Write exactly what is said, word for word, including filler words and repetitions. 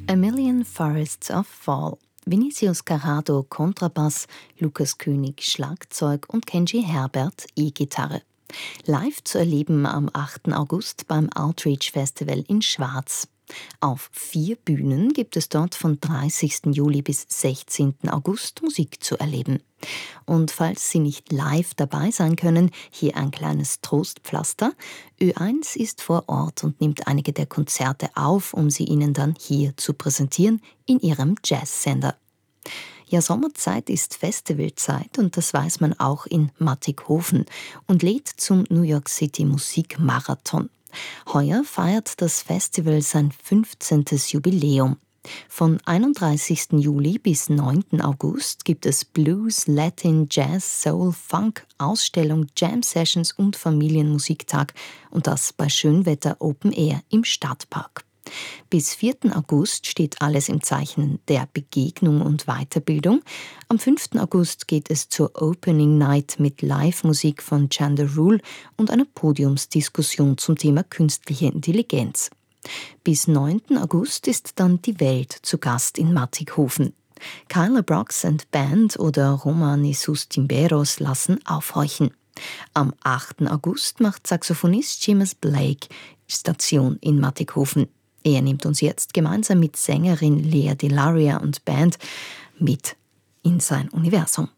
A Million Forests of Fall. Vinicius Carrado Kontrabass, Lukas König Schlagzeug und Kenji Herbert E-Gitarre. Live zu erleben am achten August beim Outreach Festival in Schwaz. Auf vier Bühnen gibt es dort von dreißigsten Juli bis sechzehnten August Musik zu erleben. Und falls Sie nicht live dabei sein können, hier ein kleines Trostpflaster. Ö eins ist vor Ort und nimmt einige der Konzerte auf, um sie Ihnen dann hier zu präsentieren in Ihrem Jazzsender. Ja, Sommerzeit ist Festivalzeit und das weiß man auch in Mattighofen und lädt zum New York City Musikmarathon. Heuer feiert das Festival sein fünfzehntes Jubiläum. Von einunddreißigsten Juli bis neunten August gibt es Blues, Latin, Jazz, Soul, Funk, Ausstellung, Jam Sessions und Familienmusiktag und das bei Schönwetter Open Air im Stadtpark. Bis vierten August steht alles im Zeichen der Begegnung und Weiterbildung. Am fünften August geht es zur Opening Night mit Live-Musik von Chanda Rule und einer Podiumsdiskussion zum Thema künstliche Intelligenz. Bis neunten August ist dann die Welt zu Gast in Mattighofen. Kyla Brox and Band oder Roman Jesus Timberos lassen aufhorchen. Am achten August macht Saxophonist Seamus Blake Station in Mattighofen. Er nimmt uns jetzt gemeinsam mit Sängerin Lea Delaria und Band mit in sein Universum.